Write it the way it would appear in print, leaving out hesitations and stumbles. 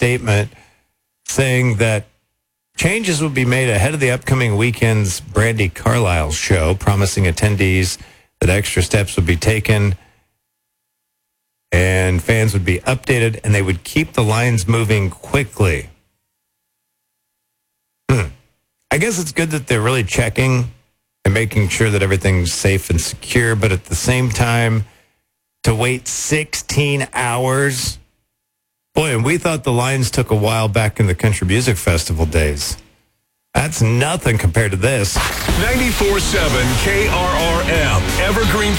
statement saying that changes would be made ahead of the upcoming weekend's Brandi Carlile show, promising attendees that extra steps would be taken and fans would be updated and they would keep the lines moving quickly. I guess it's good that they're really checking and making sure that everything's safe and secure, but at the same time, to wait 16 hours. Boy, and we thought the lines took a while back in the Country Music Festival days. That's nothing compared to this. 94.7 KRRM, Evergreen,